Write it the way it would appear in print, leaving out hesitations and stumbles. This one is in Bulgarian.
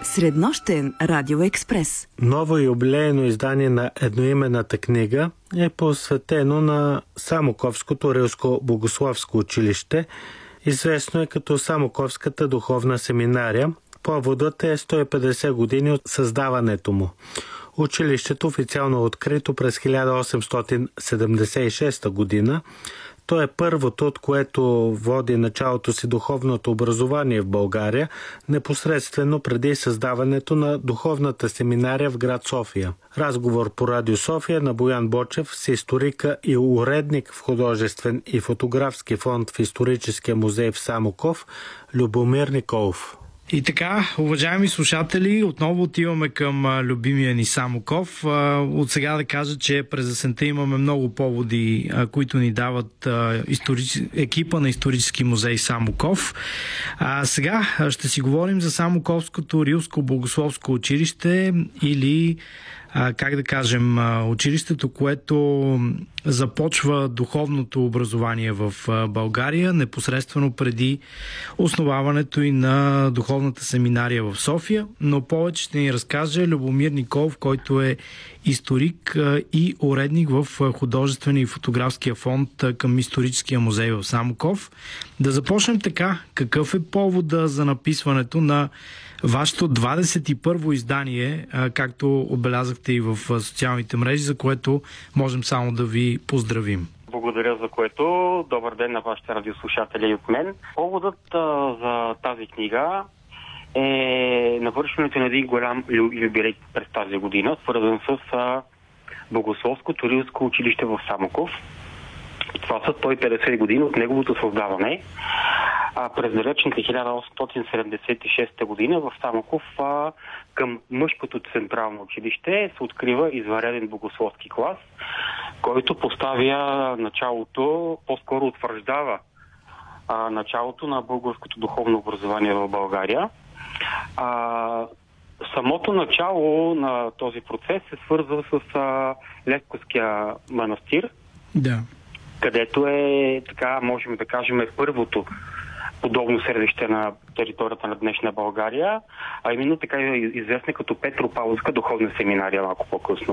Среднощен радиоекспрес. Ново юбилейно издание на едноименната книга е посветено на Самоковското Рилско-богословско училище, известно е като Самоковската духовна семинария. Поводът е 150 години от създаването му. Училището официално е открито през 1876 година. То е първото, от което води началото си духовното образование в България, непосредствено преди създаването на духовната семинария в град София. Разговор по Радио София на Боян Бочев с историка и уредник в художествен и фотографски фонд в Историческия музей в Самоков Любомир Николов. И така, уважаеми слушатели, отново отиваме към любимия ни Самоков. От сега да кажа, че през есента имаме много поводи, които ни дават екипа на Исторически музей Самоков. Сега ще си говорим за Самоковското Рилско-богословско училище или как да кажем, училището, което започва духовното образование в България, непосредствено преди основаването и на духовната семинария в София, но повече ще ни разкаже Любомир Николов, който е историк и уредник в художествения и фотографския фонд към Историческия музей в Самоков. Да започнем така. Какъв е повода за написването на вашето 21-во издание, както отбелязахте и в социалните мрежи, за което можем само да ви поздравим? Благодаря за което. Добър ден на вашите радиослушатели и от мен. Поводът за тази книга е навършването на един голям юбилей през тази година, свързан с Богословското Рилско училище в Самоков. Това са 150 години от неговото създаване. През далечната 1876 година в Самоков към мъжкото централно училище се открива извънреден богословски клас, който поставя началото, по-скоро утвърждава началото на българското духовно образование в България. Самото начало на този процес се свързва с Левковския манастир, където е, така можем да кажем, първото подобно средище на територията на днешна България, а именно така е известна като Петропавловска духовна семинария малко по-късно.